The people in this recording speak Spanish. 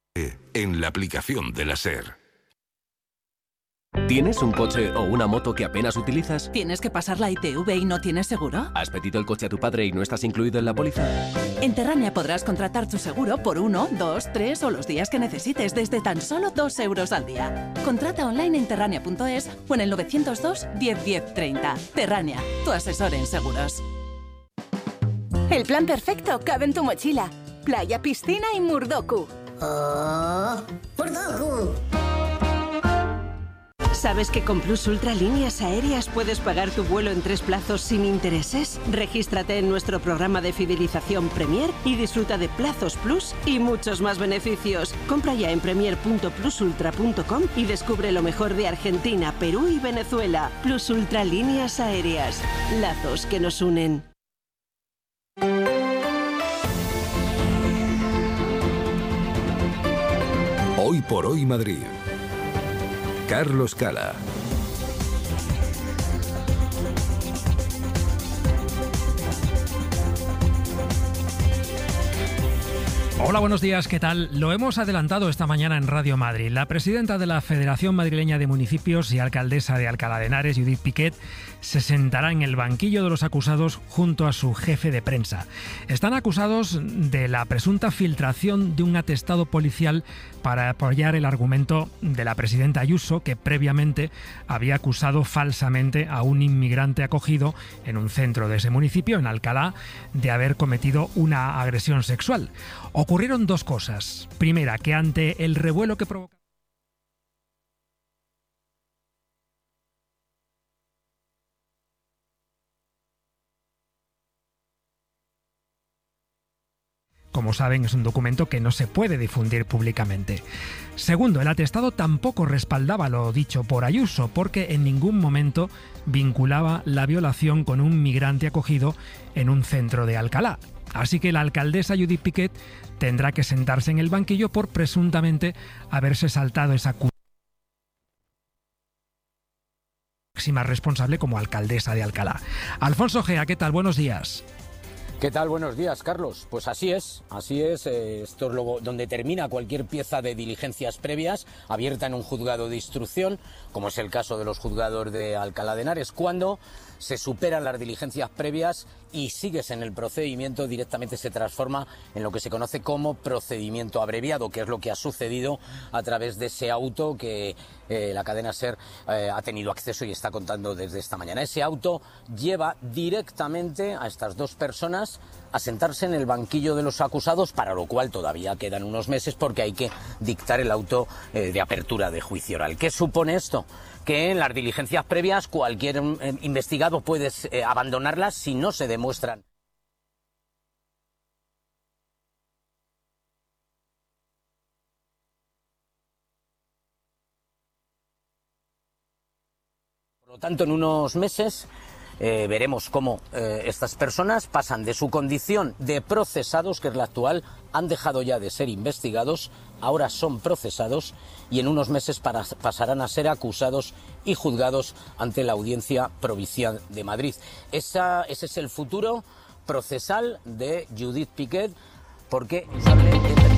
En la aplicación de la SER. ¿Tienes un coche o una moto que apenas utilizas? ¿Tienes que pasar la ITV y no tienes seguro? ¿Has pedido el coche a tu padre y no estás incluido en la póliza? En Terrania podrás contratar tu seguro por 1, 2, 3 o los días que necesites desde tan solo 2 euros al día. Contrata online en terrania.es o en el 902 10 10 30. Terrania, tu asesor en seguros. El plan perfecto cabe en tu mochila. Playa, piscina y Murdoku. ¡Oh! ¡Murdoku! ¿Sabes que con Plus Ultra Líneas Aéreas puedes pagar tu vuelo en 3 plazos sin intereses? Regístrate en nuestro programa de fidelización Premier y disfruta de plazos Plus y muchos más beneficios. Compra ya en premier.plusultra.com y descubre lo mejor de Argentina, Perú y Venezuela. Plus Ultra Líneas Aéreas. Lazos que nos unen. Hoy por hoy Madrid. Carlos Cala. Hola, buenos días, ¿qué tal? Lo hemos adelantado esta mañana en Radio Madrid. La presidenta de la Federación Madrileña de Municipios y alcaldesa de Alcalá de Henares, Judith Piquet, se sentará en el banquillo de los acusados junto a su jefe de prensa. Están acusados de la presunta filtración de un atestado policial para apoyar el argumento de la presidenta Ayuso, que previamente había acusado falsamente a un inmigrante acogido en un centro de ese municipio, en Alcalá, de haber cometido una agresión sexual. Ocurrieron dos cosas. Primera, que ante el revuelo que provocó... Como saben, es un documento que no se puede difundir públicamente. Segundo, el atestado tampoco respaldaba lo dicho por Ayuso, porque en ningún momento vinculaba la violación con un migrante acogido en un centro de Alcalá. Así que la alcaldesa Judith Piquet tendrá que sentarse en el banquillo por presuntamente haberse saltado esa máxima responsable como alcaldesa de Alcalá. Alfonso Gea, ¿qué tal? Buenos días. ¿Qué tal? Buenos días, Carlos. Pues así es. Esto es luego donde termina cualquier pieza de diligencias previas abierta en un juzgado de instrucción, como es el caso de los juzgados de Alcalá de Henares, cuando se superan las diligencias previas y sigues en el procedimiento, directamente se transforma en lo que se conoce como procedimiento abreviado, que es lo que ha sucedido a través de ese auto que la cadena SER ha tenido acceso y está contando desde esta mañana. Ese auto lleva directamente a estas dos personas a sentarse en el banquillo de los acusados, para lo cual todavía quedan unos meses porque hay que dictar el auto de apertura de juicio oral. ¿Qué supone esto? Que en las diligencias previas cualquier investigado puede abandonarlas si no se demuestran. Por lo tanto, en unos meses veremos cómo estas personas pasan de su condición de procesados, que es la actual, han dejado ya de ser investigados, ahora son procesados y en unos meses pasarán a ser acusados y juzgados ante la Audiencia Provincial de Madrid. Ese es el futuro procesal de Judith Piquet, porque